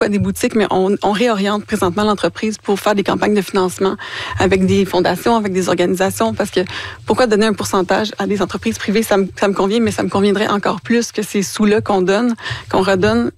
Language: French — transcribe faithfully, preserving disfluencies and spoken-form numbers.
pas des boutiques, mais on, on réoriente présentement l'entreprise pour faire des campagnes de financement avec des fondations, avec des organisations, parce que pourquoi donner un pourcentage à des entreprises privées, ça me, ça me convient, mais ça me conviendrait encore plus que ces sous-là qu'on donne, qu'on redonne